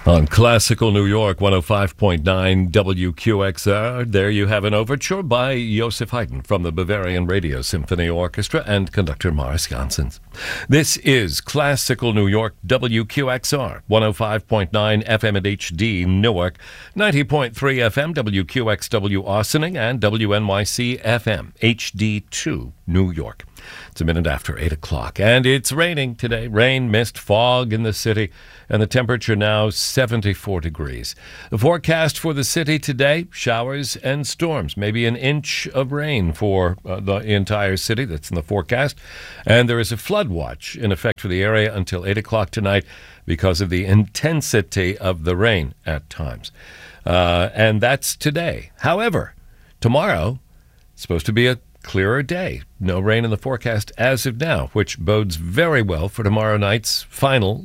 On Classical New York 105.9 WQXR, there you have an overture by Joseph Haydn from the Bavarian Radio Symphony Orchestra and conductor Morris Janssens. This is Classical New York WQXR 105.9 FM at HD Newark, 90.3 FM WQXW Austining, and WNYC FM HD2 New York. It's a minute after 8 o'clock, and it's raining today. Rain, mist, fog in the city, and the temperature now 74 degrees. The forecast for the city today, showers and storms, maybe an inch of rain for the entire city. That's in the forecast. And there is a flood watch in effect for the area until 8 o'clock tonight because of the intensity of the rain at times. And that's today. However, tomorrow, it's supposed to be a clearer day. No rain in the forecast as of now, which bodes very well for tomorrow night's final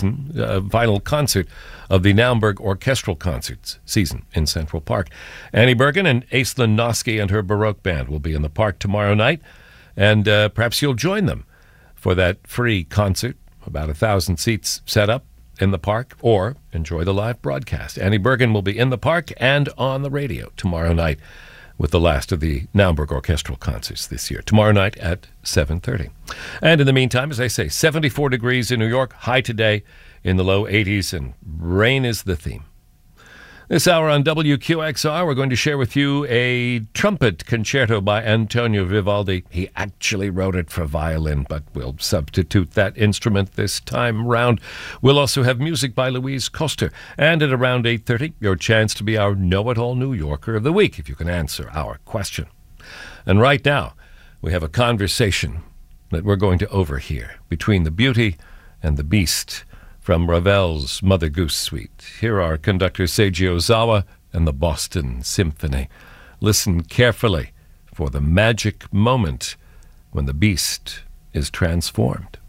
concert of the Naumburg Orchestral Concerts season in Central Park. Annie Bergen and Aislinn Noski and her Baroque band will be in the park tomorrow night, and perhaps you'll join them for that free concert, about 1,000 seats set up in the park, or enjoy the live broadcast. Annie Bergen will be in the park and on the radio tomorrow night with the last of the Naumburg Orchestral Concerts this year, tomorrow night at 7:30. And in the meantime, as I say, 74 degrees in New York, high today in the low 80s, and rain is the theme. This hour on WQXR, we're going to share with you a trumpet concerto by Antonio Vivaldi. He actually wrote it for violin, but we'll substitute that instrument this time round. We'll also have music by Louise Koster. And at around 8:30, your chance to be our Know-It-All New Yorker of the Week, if you can answer our question. And right now, we have a conversation that we're going to overhear between the Beauty and the Beast from Ravel's Mother Goose Suite. Here are conductor Seiji Ozawa and the Boston Symphony. Listen carefully for the magic moment when the beast is transformed.